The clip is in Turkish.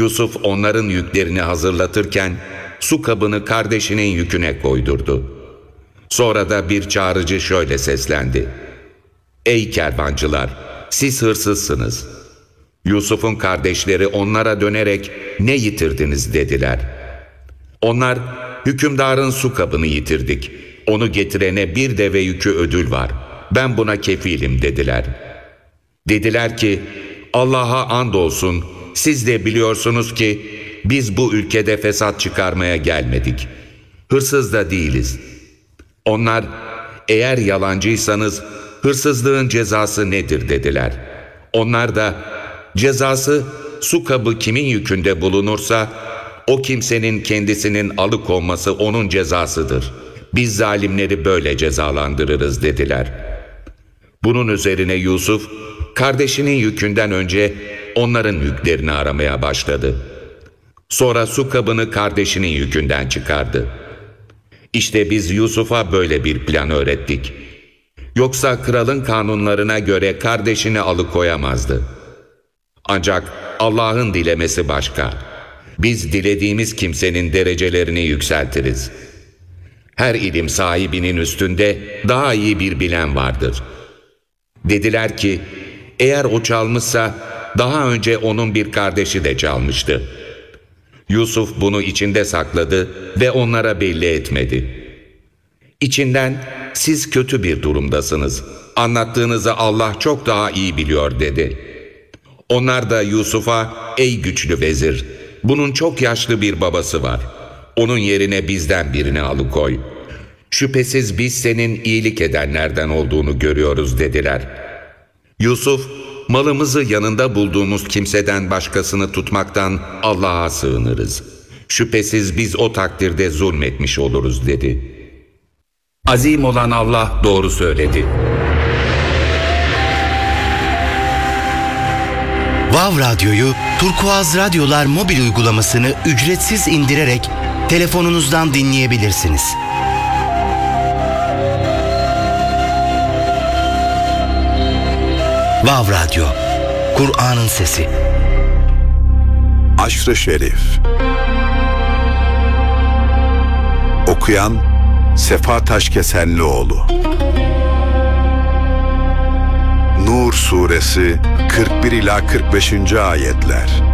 Yusuf onların yüklerini hazırlatırken su kabını kardeşinin yüküne koydurdu. Sonra da bir çağrıcı şöyle seslendi: "Ey kervancılar, siz hırsızsınız." Yusuf'un kardeşleri onlara dönerek "Ne yitirdiniz?" dediler. Onlar, "Hükümdarın su kabını yitirdik. Onu getirene bir deve yükü ödül var. Ben buna kefilim." dediler. Dediler ki, "Allah'a andolsun, siz de biliyorsunuz ki biz bu ülkede fesat çıkarmaya gelmedik. Hırsız da değiliz." Onlar, "Eğer yalancıysanız hırsızlığın cezası nedir?" dediler. Onlar da, "Cezası su kabı kimin yükünde bulunursa o kimsenin kendisinin alıkonması onun cezasıdır. Biz zalimleri böyle cezalandırırız." dediler. Bunun üzerine Yusuf, kardeşinin yükünden önce onların yüklerini aramaya başladı. Sonra su kabını kardeşinin yükünden çıkardı. İşte biz Yusuf'a böyle bir plan öğrettik. Yoksa kralın kanunlarına göre kardeşini alıkoyamazdı. Ancak Allah'ın dilemesi başka. Biz dilediğimiz kimsenin derecelerini yükseltiriz. Her ilim sahibinin üstünde daha iyi bir bilen vardır. Dediler ki, eğer o çalmışsa daha önce onun bir kardeşi de çalmıştı. Yusuf bunu içinde sakladı ve onlara belli etmedi. İçinden, "Siz kötü bir durumdasınız. Anlattığınızı Allah çok daha iyi biliyor." dedi. Onlar da Yusuf'a, "Ey güçlü vezir, bunun çok yaşlı bir babası var. Onun yerine bizden birini alıkoy. Şüphesiz biz senin iyilik edenlerden olduğunu görüyoruz." dediler. Yusuf, "Malımızı yanında bulduğumuz kimseden başkasını tutmaktan Allah'a sığınırız. Şüphesiz biz o takdirde zulmetmiş oluruz." dedi. Azim olan Allah doğru söyledi. Vav Radyo'yu Turkuaz Radyolar mobil uygulamasını ücretsiz indirerek telefonunuzdan dinleyebilirsiniz. Vav Radyo, Kur'an'ın sesi. Aşr-ı Şerif. Okuyan Sefa Taşkesenlioğlu. Nur Suresi 41 ila 45. ayetler.